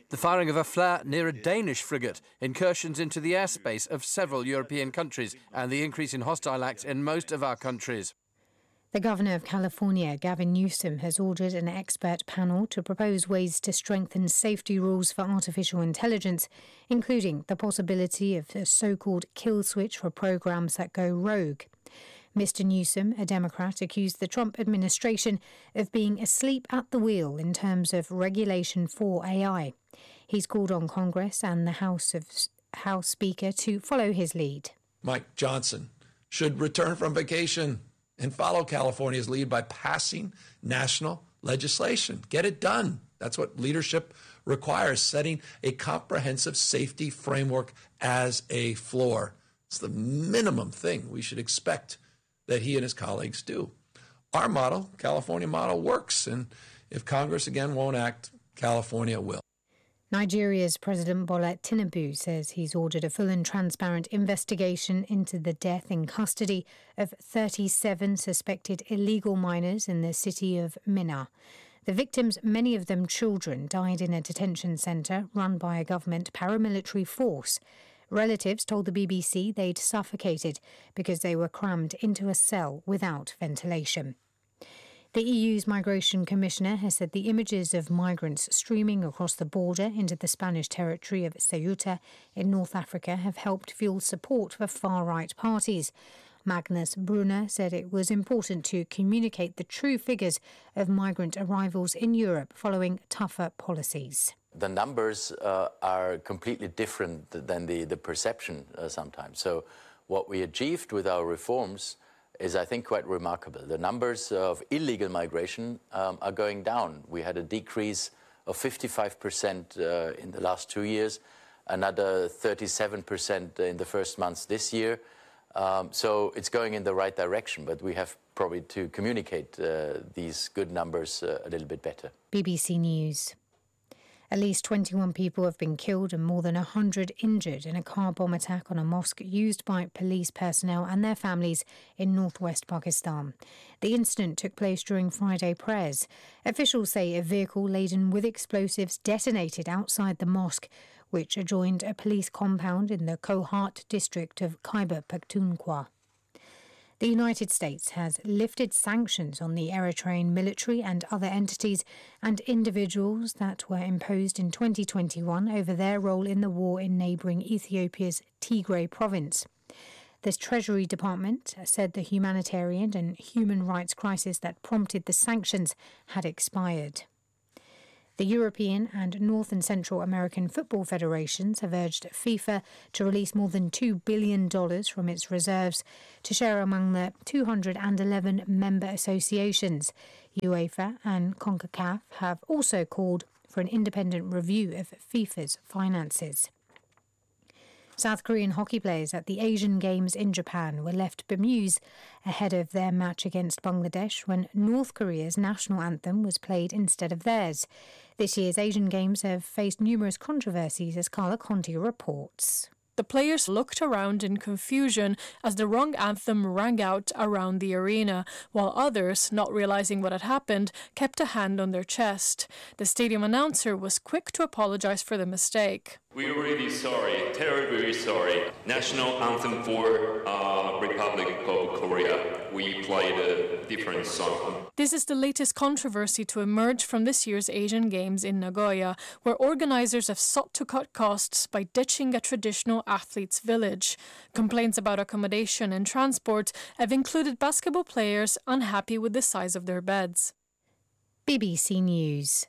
The firing of a flare near a Danish frigate, incursions into the airspace of several European countries, and the increase in hostile acts in most of our countries. The Governor of California, Gavin Newsom, has ordered an expert panel to propose ways to strengthen safety rules for artificial intelligence, including the possibility of a so-called kill switch for programs that go rogue. Mr. Newsom, a Democrat, accused the Trump administration of being asleep at the wheel in terms of regulation for AI. He's called on Congress and the House Speaker to follow his lead. Mike Johnson should return from vacation and follow California's lead by passing national legislation. Get it done. That's what leadership requires, setting a comprehensive safety framework as a floor. It's the minimum thing we should expect that he and his colleagues do. Our model, California model, works, and if Congress again won't act, California will. Nigeria's President Bola Tinubu says he's ordered a full and transparent investigation into the death in custody of 37 suspected illegal miners in the city of Minna. The victims, many of them children, died in a detention centre run by a government paramilitary force. Relatives told the BBC they'd suffocated because they were crammed into a cell without ventilation. The EU's Migration Commissioner has said the images of migrants streaming across the border into the Spanish territory of Ceuta in North Africa have helped fuel support for far-right parties. Magnus Brunner said it was important to communicate the true figures of migrant arrivals in Europe following tougher policies. The numbers are completely different than the perception sometimes. So what we achieved with our reforms is, I think, quite remarkable. The numbers of illegal migration are going down. We had a decrease of 55% in the last 2 years, another 37% in the first months this year. So it's going in the right direction, but we have probably to communicate these good numbers a little bit better. BBC News. At least 21 people have been killed and more than 100 injured in a car bomb attack on a mosque used by police personnel and their families in northwest Pakistan. The incident took place during Friday prayers. Officials say a vehicle laden with explosives detonated outside the mosque, which adjoined a police compound in the Kohat district of Khyber Pakhtunkhwa. The United States has lifted sanctions on the Eritrean military and other entities and individuals that were imposed in 2021 over their role in the war in neighbouring Ethiopia's Tigray province. The Treasury Department said the humanitarian and human rights crisis that prompted the sanctions had expired. The European and North and Central American football federations have urged FIFA to release more than $2 billion from its reserves to share among the 211 member associations. UEFA and CONCACAF have also called for an independent review of FIFA's finances. South Korean hockey players at the Asian Games in Japan were left bemused ahead of their match against Bangladesh when North Korea's national anthem was played instead of theirs. This year's Asian Games have faced numerous controversies, as Carla Conti reports. The players looked around in confusion as the wrong anthem rang out around the arena, while others, not realizing what had happened, kept a hand on their chest. The stadium announcer was quick to apologize for the mistake. We're really sorry, terribly sorry. National anthem for Republic of Korea. We played a different song. This is the latest controversy to emerge from this year's Asian Games in Nagoya, where organizers have sought to cut costs by ditching a traditional athletes' village. Complaints about accommodation and transport have included basketball players unhappy with the size of their beds. BBC News.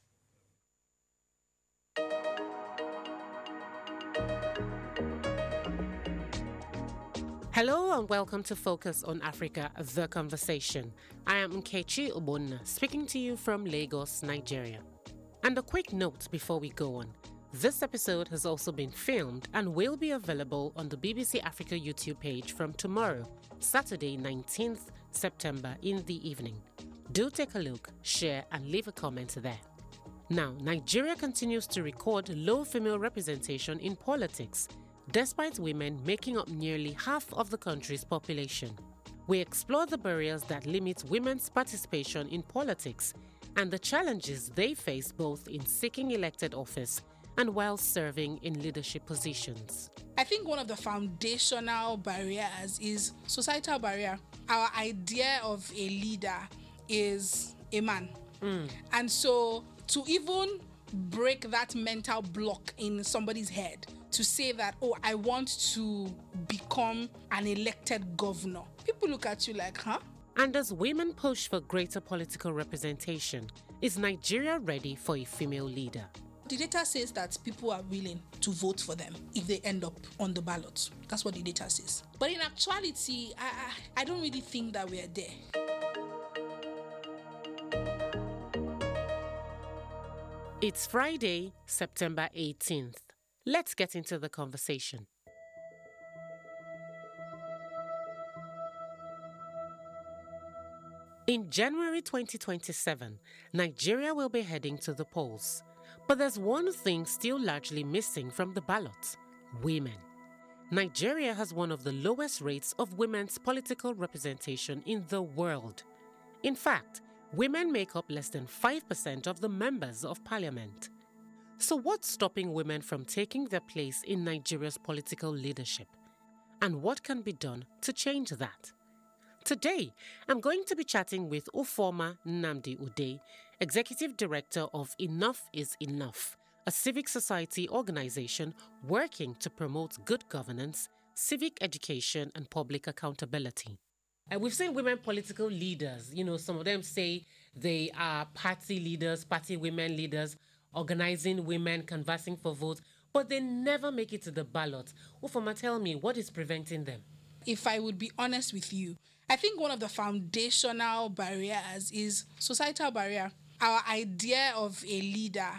Hello and welcome to Focus on Africa, The Conversation. I am Nkechi Obonna, speaking to you from Lagos, Nigeria. And a quick note before we go on. This episode has also been filmed and will be available on the BBC Africa YouTube page from tomorrow, Saturday 19th September in the evening. Do take a look, share and leave a comment there. Now, Nigeria continues to record low female representation in politics, despite women making up nearly half of the country's population. We explore the barriers that limit women's participation in politics and the challenges they face both in seeking elected office and while serving in leadership positions. I think one of the foundational barriers is societal barrier. Our idea of a leader is a man. And so to even break that mental block in somebody's head to say that, oh, I want to become an elected governor. People look at you like, huh? And as women push for greater political representation, is Nigeria ready for a female leader? The data says that people are willing to vote for them if they end up on the ballot. That's what the data says. But in actuality, I don't really think that we're there. It's Friday, September 18th. Let's get into the conversation. In January 2027, Nigeria will be heading to the polls. But there's one thing still largely missing from the ballot: women. Nigeria has one of the lowest rates of women's political representation in the world. In fact, women make up less than 5% of the members of parliament. So what's stopping women from taking their place in Nigeria's political leadership? And what can be done to change that? Today, I'm going to be chatting with Ufoma Nnamdi Ude, Executive Director of Enough is Enough, a civic society organization working to promote good governance, civic education, and public accountability. We've seen women political leaders. Some of them say they are party leaders, party women leaders, organizing women, canvassing for votes, but they never make it to the ballot. Ufoma, tell me, what is preventing them? If I would be honest with you, I think one of the foundational barriers is societal barrier. Our idea of a leader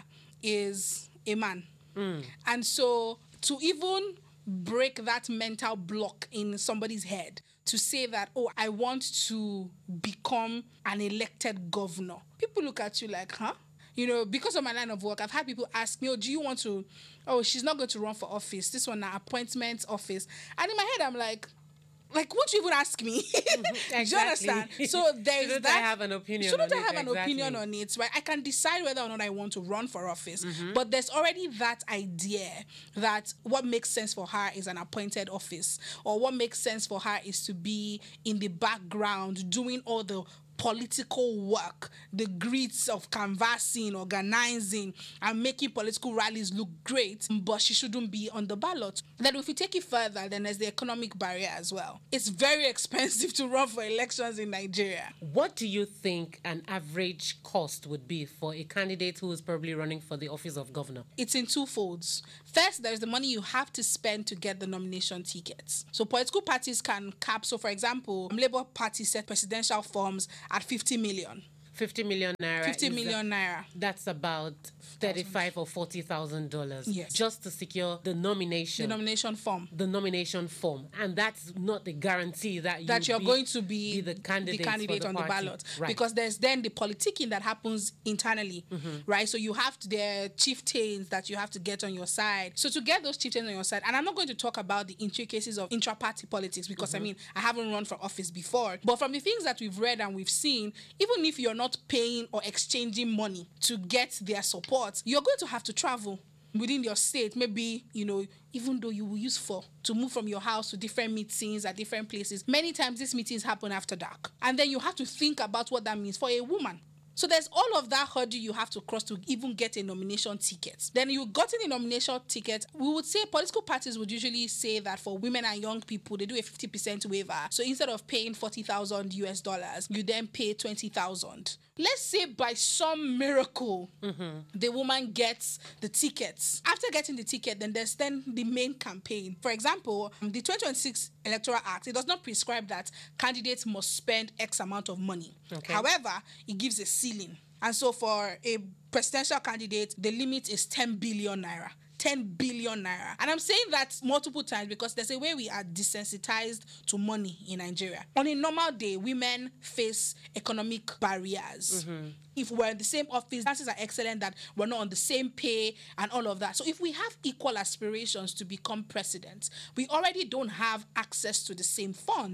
is a man. And so to even break that mental block in somebody's head to say that, oh, I want to become an elected governor. People look at you like, huh? Because of my line of work, I've had people ask me, oh, do you want to, oh, she's not going to run for office. This one, an appointment office. And in my head, I'm like, won't you even ask me? Exactly. Do you understand? So there's Shouldn't that. I have an opinion Shouldn't on I it? have an Exactly. opinion on it, right? I can decide whether or not I want to run for office. But there's already that idea that what makes sense for her is an appointed office, or what makes sense for her is to be in the background doing all the political work, the grits of canvassing, organizing, and making political rallies look great, but she shouldn't be on the ballot. Then if we take it further, then there's the economic barrier as well. It's very expensive to run for elections in Nigeria. What do you think an average cost would be for a candidate who is probably running for the office of governor? It's in two folds. First, there's the money you have to spend to get the nomination tickets. So political parties can cap. So for example, Labour Party set presidential forms at 50 million. 50 million naira. 50 million naira. That's about $35,000 or $40,000. Yes. Just to secure the nomination. The nomination form. The nomination form. And that's not the guarantee that you're going to be the candidate on the ballot. Right. Because there's then the politicking that happens internally, right? So you have their chieftains that you have to get on your side. So to get those chieftains on your side, and I'm not going to talk about the intricacies of intra-party politics because, I haven't run for office before. But from the things that we've read and we've seen, even if you're not paying or exchanging money to get their support, you're going to have to travel within your state, maybe, even though you will use to move from your house to different meetings at different places. Many times these meetings happen after dark. And then you have to think about what that means for a woman. So there's all of that hurdle you have to cross to even get a nomination ticket. Then you got a nomination ticket. We would say political parties would usually say that for women and young people, they do a 50% waiver. So instead of paying $40,000 US, you then pay $20,000. Let's say by some miracle, the woman gets the tickets. After getting the ticket, then there's the main campaign. For example, the 2026 Electoral Act, it does not prescribe that candidates must spend X amount of money. Okay. However, it gives a ceiling. And so for a presidential candidate, the limit is 10 billion naira. 10 billion naira. And I'm saying that multiple times because there's a way we are desensitized to money in Nigeria. On a normal day, women face economic barriers. If we're in the same office, chances are excellent that we're not on the same pay and all of that. So if we have equal aspirations to become president, we already don't have access to the same funds.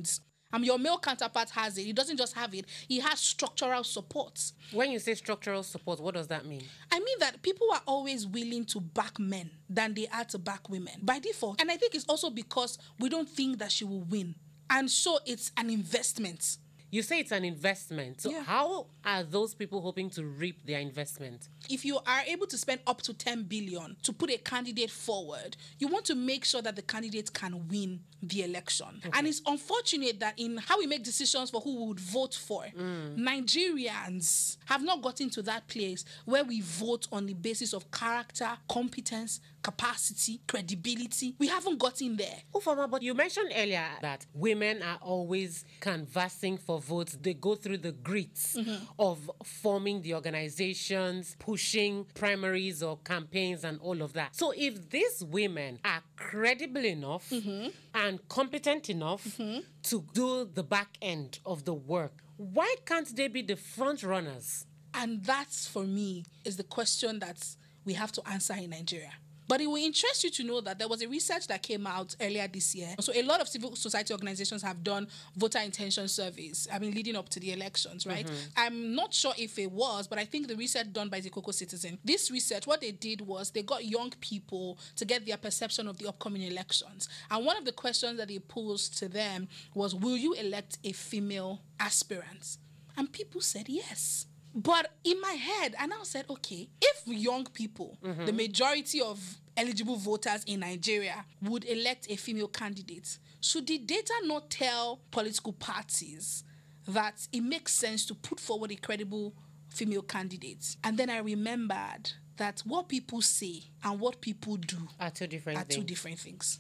Your male counterpart has it. He doesn't just have it. He has structural support. When you say structural support, what does that mean? I mean that people are always willing to back men than they are to back women by default. And I think it's also because we don't think that she will win. And so it's an investment. You say it's an investment. So how are those people hoping to reap their investment? If you are able to spend up to 10 billion to put a candidate forward, you want to make sure that the candidate can win the election. Okay. And it's unfortunate that in how we make decisions for who we would vote for, Nigerians have not gotten to that place where we vote on the basis of character, competence, capacity, credibility. We haven't gotten there. Ufoma, but you mentioned earlier that women are always canvassing for votes. They go through the grits of forming the organizations, pushing primaries or campaigns and all of that. So if these women are credible enough and competent enough to do the back end of the work, why can't they be the front runners? And that's, for me, is the question that we have to answer in Nigeria. But it will interest you to know that there was a research that came out earlier this year. So a lot of civil society organizations have done voter intention surveys, leading up to the elections, right? I'm not sure if it was, but I think the research done by the Cocoa Citizen, this research, what they did was they got young people to get their perception of the upcoming elections. And one of the questions that they posed to them was, will you elect a female aspirant? And people said yes. But in my head, I now said, okay, if young people, the majority of eligible voters in Nigeria, would elect a female candidate, should the data not tell political parties that it makes sense to put forward a credible female candidate? And then I remembered that what people say and what people do are two different things.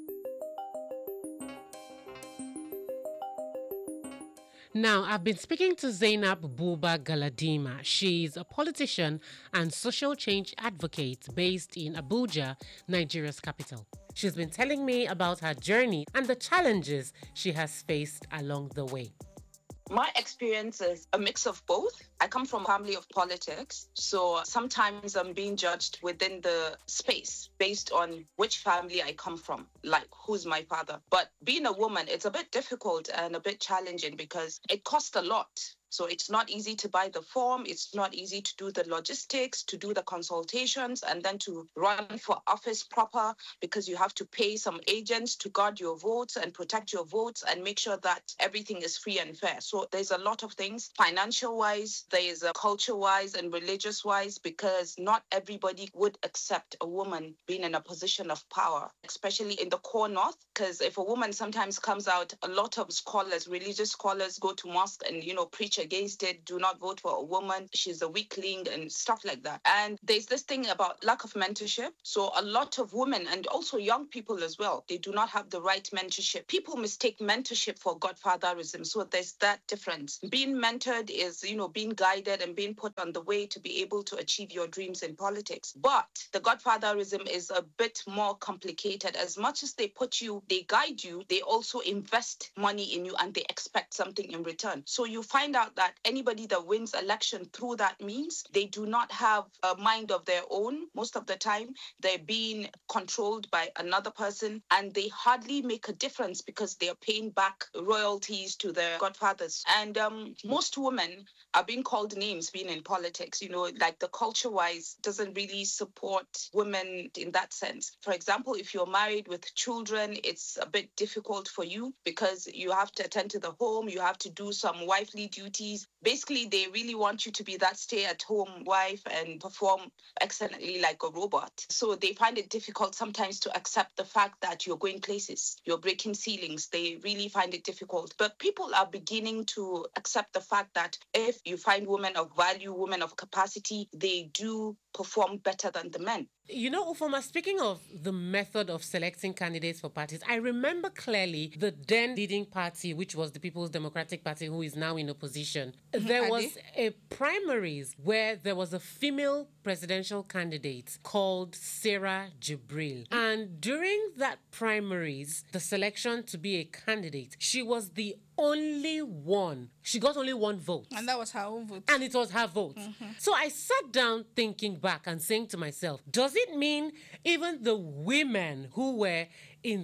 Now, I've been speaking to Zainab Buba Galadima. She's a politician and social change advocate based in Abuja, Nigeria's capital. She's been telling me about her journey and the challenges she has faced along the way. My experience is a mix of both. I come from a family of politics, so sometimes I'm being judged within the space based on which family I come from, like who's my father. But being a woman, it's a bit difficult and a bit challenging because it costs a lot. So it's not easy to buy the form. It's not easy to do the logistics, to do the consultations, and then to run for office proper, because you have to pay some agents to guard your votes and protect your votes and make sure that everything is free and fair. So there's a lot of things, financial-wise, there's culture-wise and religious-wise, because not everybody would accept a woman being in a position of power, especially in the core north, because if a woman sometimes comes out, a lot of scholars, religious scholars, go to mosque and, preach against it, do not vote for a woman, she's a weakling and stuff like that. And there's this thing about lack of mentorship. So a lot of women and also young people as well, they do not have the right mentorship. People mistake mentorship for godfatherism. So there's that difference. Being mentored is, being guided and being put on the way to be able to achieve your dreams in politics. But the godfatherism is a bit more complicated. As much as they guide you, they also invest money in you and they expect something in return. So you find out that anybody that wins election through that means, they do not have a mind of their own. Most of the time, they're being controlled by another person and they hardly make a difference because they're paying back royalties to their godfathers. And most women are being called names being in politics, like the culture-wise doesn't really support women in that sense. For example, if you're married with children, it's a bit difficult for you because you have to attend to the home, you have to do some wifely duties. Basically, they really want you to be that stay-at-home wife and perform excellently like a robot. So they find it difficult sometimes to accept the fact that you're going places, you're breaking ceilings. They really find it difficult. But people are beginning to accept the fact that if you find women of value, women of capacity, they do perform better than the men. Ufoma, speaking of the method of selecting candidates for parties, I remember clearly the then leading party, which was the People's Democratic Party, who is now in opposition. There was a primaries where there was a female presidential candidate called Sarah Jibril. And during that primaries, the selection to be a candidate, she was the only one. She got only one vote. And that was her own vote. And it was her vote. So I sat down thinking back and saying to myself, does it mean even the women who were in that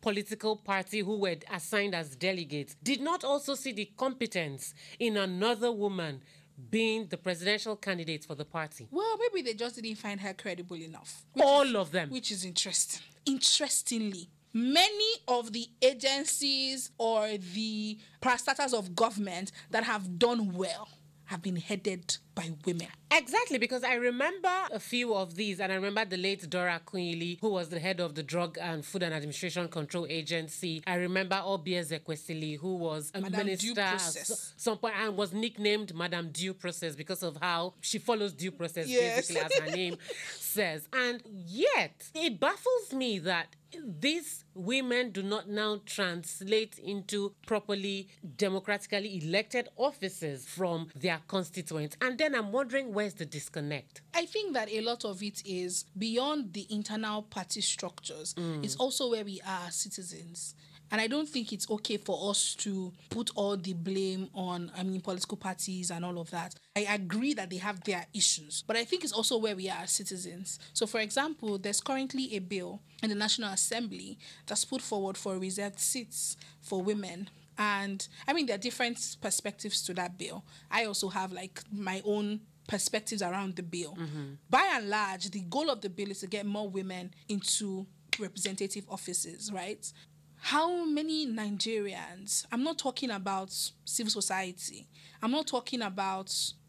political party who were assigned as delegates did not also see the competence in another woman being the presidential candidate for the party. Well, maybe they just didn't find her credible enough. All of them. Which is interesting. Interestingly, many of the agencies or the parastatals of government that have done well have been headed by women. Exactly, because I remember a few of these, and I remember the late Dora Akunyili, who was the head of the Drug and Food and Administration Control Agency. I remember Obie Ezekwesili, who was a minister at some point and was nicknamed Madam Due Process because of how she follows due process, basically, as her name says. And yet, it baffles me that these women do not now translate into properly democratically elected offices from their constituents. And then I'm wondering, where's the disconnect? I think that a lot of it is beyond the internal party structures. It's also where we are as citizens. And I don't think it's okay for us to put all the blame on, political parties and all of that. I agree that they have their issues, but I think it's also where we are as citizens. So, for example, there's currently a bill in the National Assembly that's put forward for reserved seats for women. And, there are different perspectives to that bill. I also have, my own perspectives around the bill. By and large, the goal of the bill is to get more women into representative offices, right? How many Nigerians, I'm not talking about civil society, I'm not talking about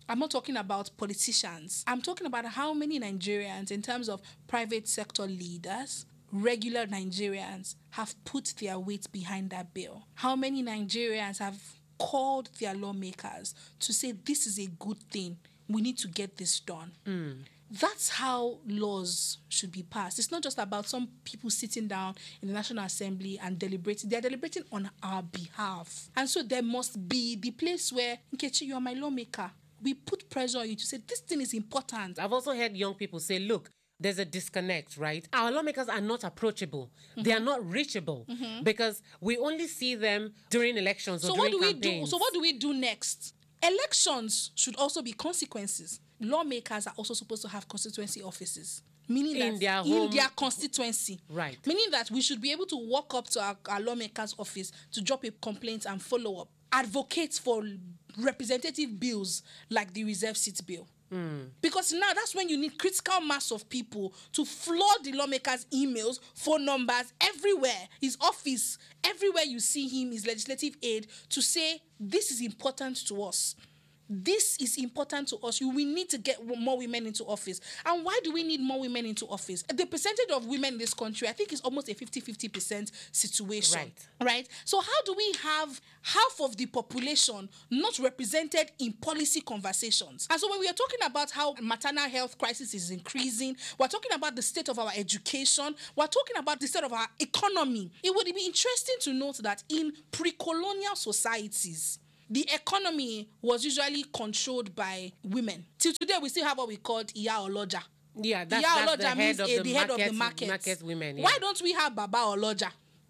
politicians, I'm talking about how many Nigerians in terms of private sector leaders, regular Nigerians have put their weight behind that bill? How many Nigerians have called their lawmakers to say this is a good thing, we need to get this done? That's how laws should be passed. It's not just about some people sitting down in the National Assembly and deliberating. They're deliberating on our behalf. And so there must be the place where, Nkechi, you are my lawmaker. We put pressure on you to say, this thing is important. I've also heard young people say, look, there's a disconnect, right? Our lawmakers are not approachable. They are not reachable because we only see them during elections or during campaigns. So what do we do next? Elections should also be consequences. Lawmakers are also supposed to have constituency offices, meaning in that in their constituency. Right. Meaning that we should be able to walk up to our lawmaker's office to drop a complaint and follow up. Advocate for representative bills like the reserve seat bill. Because now that's when you need critical mass of people to flood the lawmaker's emails, phone numbers, everywhere, his office, everywhere you see him, his legislative aid, to say, this is important to us. This is important to us. We need to get more women into office. And why do we need more women into office? The percentage of women in this country, I think, is almost a 50-50% situation. Right? So how do we have half of the population not represented in policy conversations? And so when we are talking about how maternal health crisis is increasing, we're talking about the state of our education, we're talking about the state of our economy. It would be interesting to note that in pre-colonial societies, the economy was usually controlled by women. Till today, we still have what we call Iya Oloja. Yeah, that's the head of the head of the market women. Yeah. Why don't we have Baba Oloja?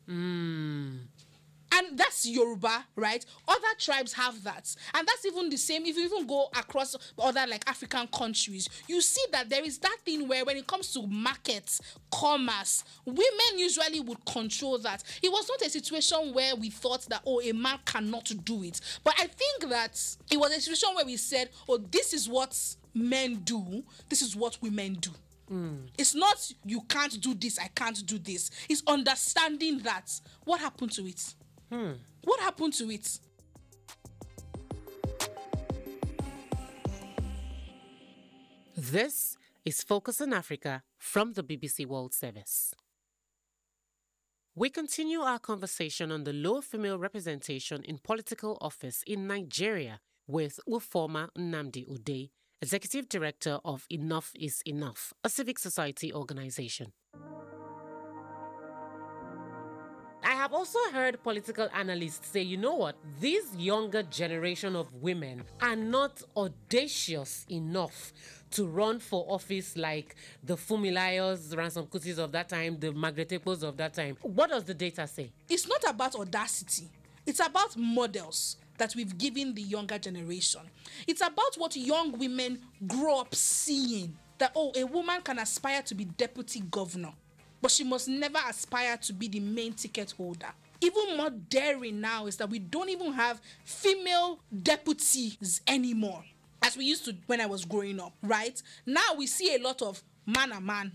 And that's Yoruba, right? Other tribes have that. And that's even the same. If you even go across other African countries, you see that there is that thing where when it comes to markets, commerce, women usually would control that. It was not a situation where we thought that, a man cannot do it. But I think that it was a situation where we said, this is what men do, this is what women do. It's not, you can't do this, I can't do this. It's understanding that. What happened to it? What happened to it? This is Focus on Africa from the BBC World Service. We continue our conversation on the low female representation in political office in Nigeria with Ufoma Nnamdi Ude, Executive Director of Enough is Enough, a civic society organization. I have also heard political analysts say, you know what, this younger generation of women are not audacious enough to run for office like the Fumilayos, Ransom Kutis of that time, the Margaret Ekpos of that time. What does the data say? It's not about audacity. It's about models that we've given the younger generation. It's about what young women grow up seeing, that, a woman can aspire to be deputy governor. but she must never aspire to be the main ticket holder. Even more daring now is that we don't even have female deputies anymore, as we used to when I was growing up, right? Now we see a lot of man a man,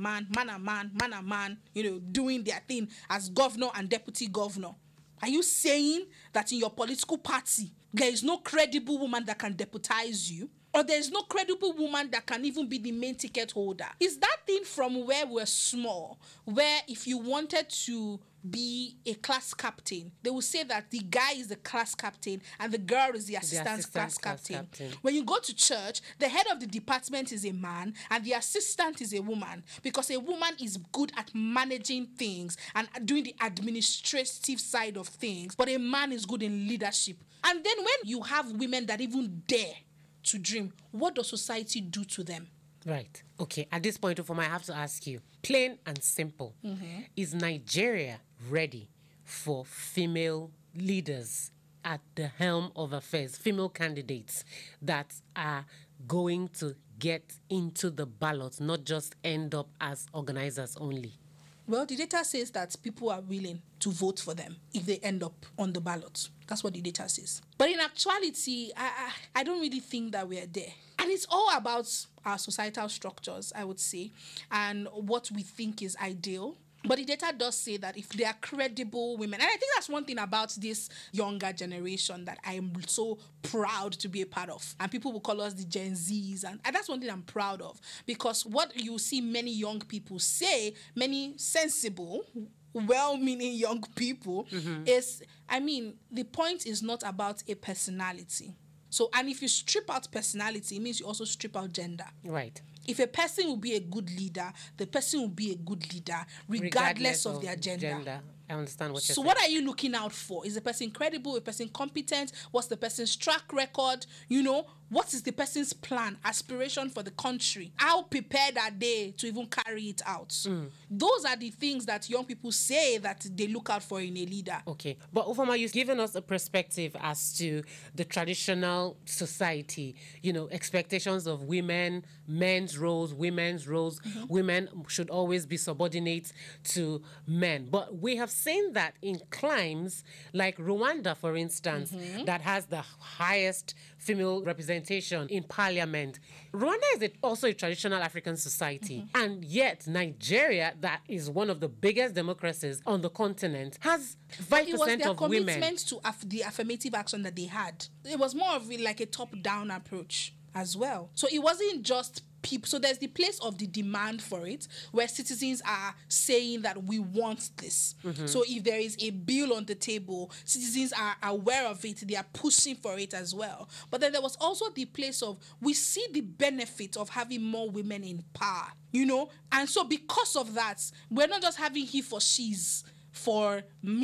doing their thing as governor and deputy governor. Are you saying that in your political party, there is no credible woman that can deputize you? Or there is no credible woman that can even be the main ticket holder? Is that thing from where we're small, where if you wanted to be a class captain, they will say that the guy is the class captain and the girl is the assistant class captain. When you go to church, the head of the department is a man and the assistant is a woman, because a woman is good at managing things and doing the administrative side of things, but a man is good in leadership. And then when you have women that even dare to dream, what does society do to them? Right. Okay. At this point, Ufoma, I have to ask you, plain and simple, is Nigeria ready for female leaders at the helm of affairs, female candidates that are going to get into the ballot, not just end up as organizers only? Well, the data says that people are willing to vote for them if they end up on the ballot. That's what the data says. But in actuality, I don't really think that we're there. And it's all about our societal structures, I would say, and what we think is ideal. But the data does say that if they are credible women, and I think that's one thing about this younger generation that I am so proud to be a part of. And people will call us the Gen Zs. And that's one thing I'm proud of. Because what you see many young people say, many sensible, well-meaning young people, is, the point is not about a personality. So, and if you strip out personality, it means you also strip out gender. Right. If a person will be a good leader, the person will be a good leader, regardless of their gender. I understand what you're saying. So what are you looking out for? Is the person credible? A person competent? What's the person's track record? What is the person's plan, aspiration for the country? How prepared are they to even carry it out? Those are the things that young people say that they look out for in a leader. Okay. But Ufoma, you've given us a perspective as to the traditional society, expectations of women, men's roles, women's roles. Women should always be subordinate to men. But we have seen that in climes like Rwanda, for instance, that has the highest female representation in parliament. Rwanda is also a traditional African society. And yet Nigeria, that is one of the biggest democracies on the continent, has 5% it was their of women. commitment to the affirmative action that they had. It was more of like a top-down approach as well. So it wasn't just people. So there's the place of the demand for it, where citizens are saying that we want this. So if there is a bill on the table, citizens are aware of it, they are pushing for it as well. But then there was also the place of, we see the benefit of having more women in power, and so because of that, we're not just having he for she's for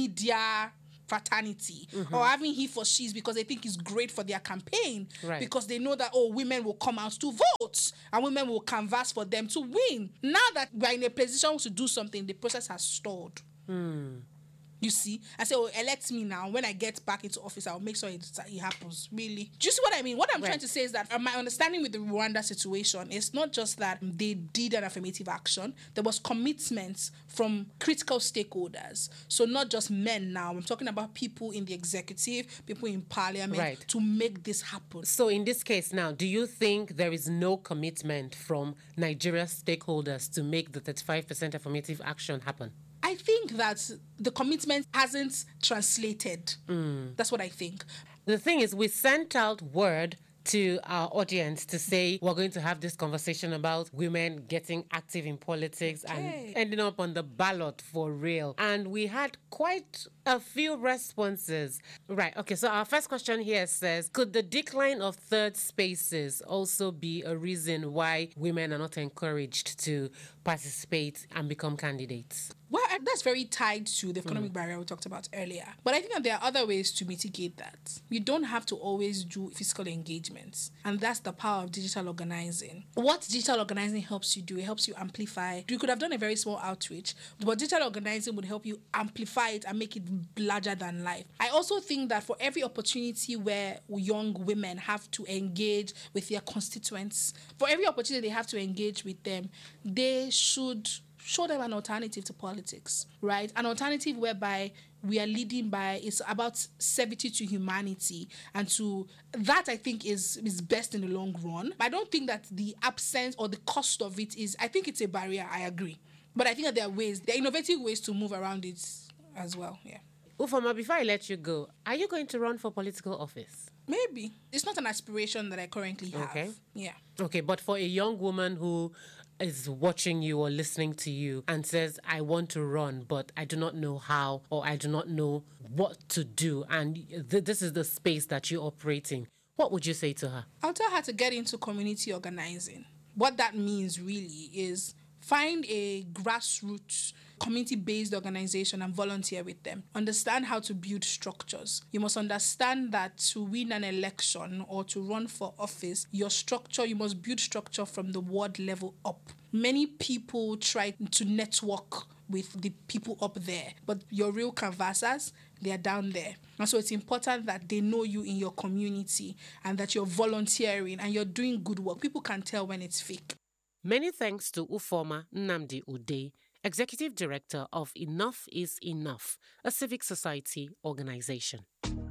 media fraternity, or having he for she's because they think it's great for their campaign, because they know that, women will come out to vote and women will canvass for them to win. Now that we're in a position to do something, the process has stalled. You see? I say, elect me now. When I get back into office, I'll make sure it happens. Really? Do you see what I mean? What I'm trying to say is that my understanding with the Rwanda situation is not just that they did an affirmative action. There was commitment from critical stakeholders. So not just men now. I'm talking about people in the executive, people in parliament, to make this happen. So in this case now, do you think there is no commitment from Nigeria stakeholders to make the 35% affirmative action happen? I think that the commitment hasn't translated. That's what I think. The thing is, we sent out word to our audience to say we're going to have this conversation about women getting active in politics and ending up on the ballot for real. And we had quite a few responses. Right. Okay. So our first question here says, could the decline of third spaces also be a reason why women are not encouraged to participate and become candidates? Well, that's very tied to the economic barrier we talked about earlier. But I think that there are other ways to mitigate that. You don't have to always do physical engagements. And that's the power of digital organizing. What digital organizing helps you do, it helps you amplify. You could have done a very small outreach, but digital organizing would help you amplify it and make it larger than life. I also think that for every opportunity where young women have to engage with their constituents, for every opportunity they have to engage with them, they should show them an alternative to politics, right? An alternative whereby we are leading by, it's about servitude to humanity, and to that I think is best in the long run. But I don't think that the absence or the cost of it is, I think it's a barrier, I agree. But I think that there are innovative ways to move around it as well, yeah. Ufoma, before I let you go, are you going to run for political office? Maybe. It's not an aspiration that I currently have. Okay. Yeah. Okay, but for a young woman who is watching you or listening to you and says, I want to run, but I do not know how, or I do not know what to do, and this is the space that you're operating, what would you say to her? I'll tell her to get into community organizing. What that means really is find a grassroots community-based organization and volunteer with them. Understand how to build structures. You must understand that to win an election or to run for office, you must build structure from the ward level up. Many people try to network with the people up there, but your real canvassers, they are down there. And so it's important that they know you in your community and that you're volunteering and you're doing good work. People can tell when it's fake. Many thanks to Ufoma Nnamdi Ude, Executive Director of Enough is Enough, a civic society organization.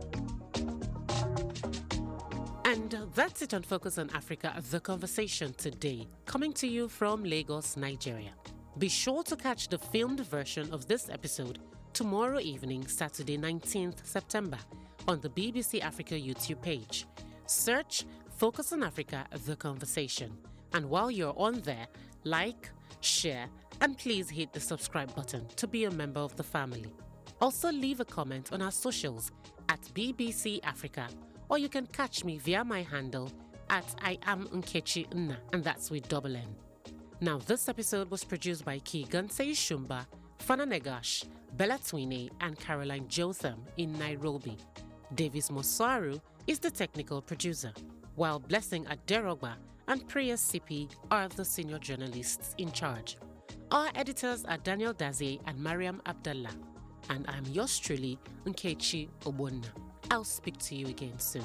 And that's it on Focus on Africa, The Conversation today, coming to you from Lagos, Nigeria. Be sure to catch the filmed version of this episode tomorrow evening, Saturday 19th September, on the BBC Africa YouTube page. Search Focus on Africa, The Conversation. And while you're on there, like, share, and please hit the subscribe button to be a member of the family. Also leave a comment on our socials at BBC Africa, or you can catch me via my handle at I am Nkechi Nna, and that's with double N. Now, this episode was produced by Kigansei Shumba, Fana Negash, Bella Twine, and Caroline Jotham in Nairobi. Davis Mosaru is the technical producer, while Blessing Aderogba and Priya Sipi are the senior journalists in charge. Our editors are Daniel Daze and Mariam Abdallah, and I'm yours truly, Nkechi Obonna. I'll speak to you again soon.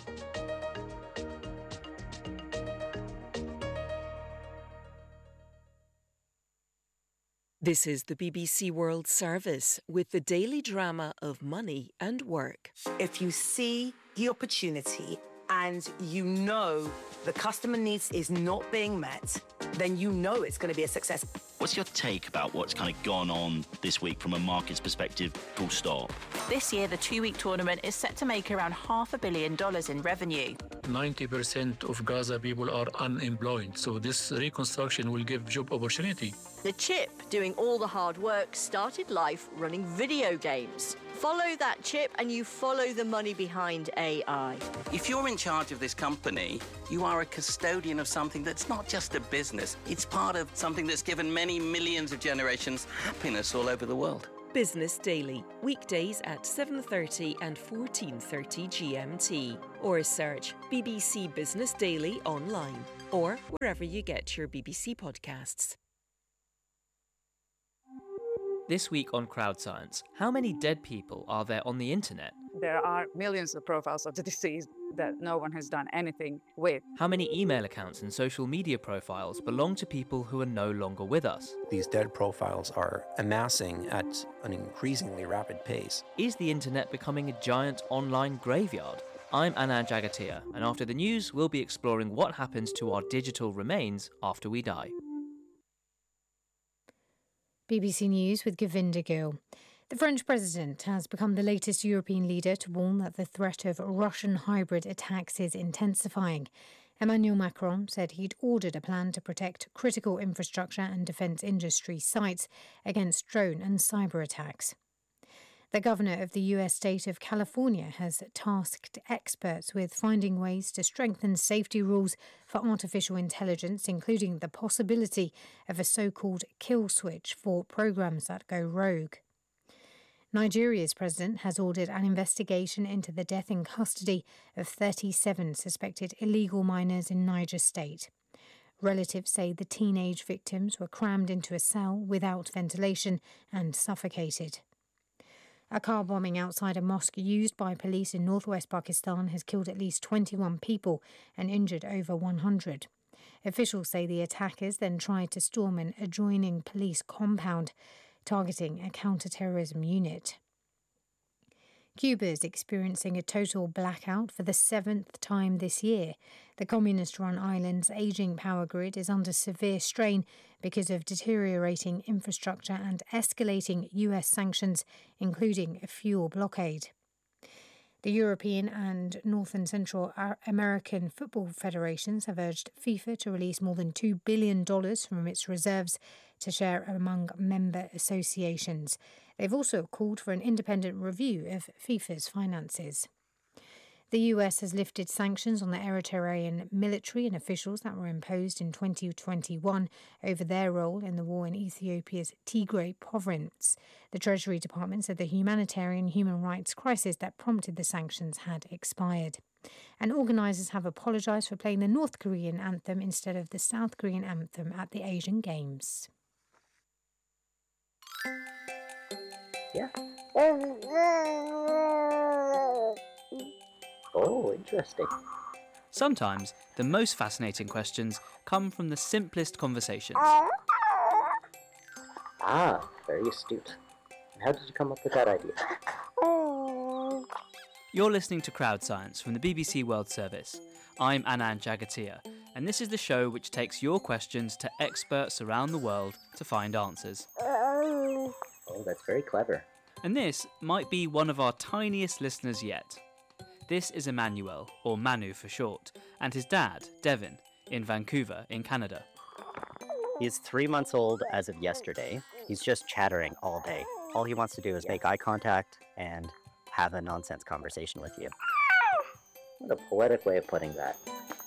This is the BBC World Service with the daily drama of money and work. If you see the opportunity and you know the customer needs is not being met, then you know it's going to be a success. What's your take about what's kind of gone on this week from a market's perspective, full stop? This year, the two-week tournament is set to make around $500 million in revenue. 90% of Gaza people are unemployed, so this reconstruction will give job opportunity. The chip, doing all the hard work, started life running video games. Follow that chip and you follow the money behind AI. If you're in charge of this company, you are a custodian of something that's not just a business. It's part of something that's given many millions of generations happiness all over the world. Business Daily, weekdays at 7:30 and 14:30 GMT. Or search BBC Business Daily online or wherever you get your BBC podcasts. This week on Crowdscience, how many dead people are there on the internet? There are millions of profiles of the deceased that no one has done anything with. How many email accounts and social media profiles belong to people who are no longer with us? These dead profiles are amassing at an increasingly rapid pace. Is the internet becoming a giant online graveyard? I'm Anand Jagatia, and after the news, we'll be exploring what happens to our digital remains after we die. BBC News with Govinda Gill. The French president has become the latest European leader to warn that the threat of Russian hybrid attacks is intensifying. Emmanuel Macron said he'd ordered a plan to protect critical infrastructure and defence industry sites against drone and cyber attacks. The governor of the US state of California has tasked experts with finding ways to strengthen safety rules for artificial intelligence, including the possibility of a so-called kill switch for programs that go rogue. Nigeria's president has ordered an investigation into the death in custody of 37 suspected illegal minors in Niger State. Relatives say the teenage victims were crammed into a cell without ventilation and suffocated. A car bombing outside a mosque used by police in northwest Pakistan has killed at least 21 people and injured over 100. Officials say the attackers then tried to storm an adjoining police compound, targeting a counter-terrorism unit. Cuba is experiencing a total blackout for the 7th time this year. The communist-run island's ageing power grid is under severe strain because of deteriorating infrastructure and escalating US sanctions, including a fuel blockade. The European and North and Central American football federations have urged FIFA to release more than $2 billion from its reserves to share among member associations. They've also called for an independent review of FIFA's finances. The US has lifted sanctions on the Eritrean military and officials that were imposed in 2021 over their role in the war in Ethiopia's Tigray province. The Treasury Department said the humanitarian human rights crisis that prompted the sanctions had expired. And organisers have apologised for playing the North Korean anthem instead of the South Korean anthem at the Asian Games. Yeah. Oh, interesting. Sometimes the most fascinating questions come from the simplest conversations. Ah, very astute. How did you come up with that idea? You're listening to Crowd Science from the BBC World Service. I'm Anand Jagatia, and this is the show which takes your questions to experts around the world to find answers. Oh, that's very clever. And this might be one of our tiniest listeners yet. This is Emmanuel, or Manu for short, and his dad, Devin, in Vancouver, in Canada. He's 3 months old as of yesterday. He's just chattering all day. All he wants to do is make eye contact and have a nonsense conversation with you. What a poetic way of putting that.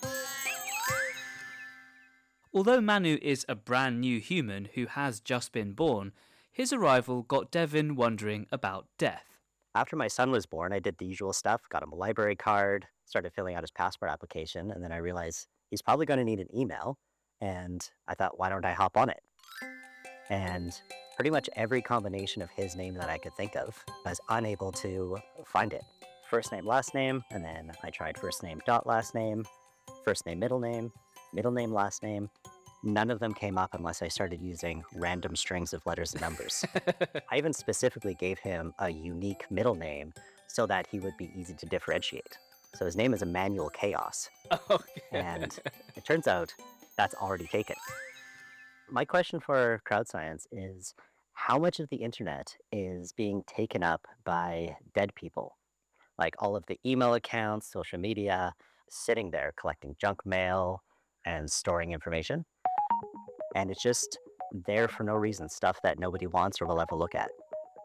Although Manu is a brand new human who has just been born, his arrival got Devin wondering about death. After my son was born, I did the usual stuff, got him a library card, started filling out his passport application, and then I realized he's probably going to need an email, and I thought, why don't I hop on it? And pretty much every combination of his name that I could think of, I was unable to find it. First name, last name, and then I tried first name dot last name, first name, middle name, last name. None of them came up unless I started using random strings of letters and numbers. I even specifically gave him a unique middle name so that he would be easy to differentiate. So his name is Emmanuel Chaos. Okay. And it turns out that's already taken. My question for Crowd Science is, how much of the internet is being taken up by dead people? Like all of the email accounts, social media, sitting there collecting junk mail and storing information. And it's just there for no reason, stuff that nobody wants or will ever look at.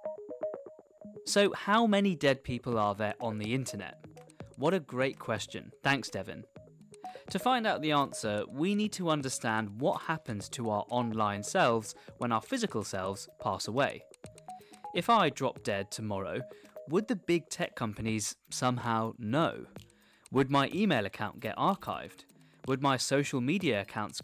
So how many dead people are there on the internet? What a great question. Thanks, Devin. To find out the answer, we need to understand what happens to our online selves when our physical selves pass away. If I drop dead tomorrow, would the big tech companies somehow know? Would my email account get archived? Would my social media accounts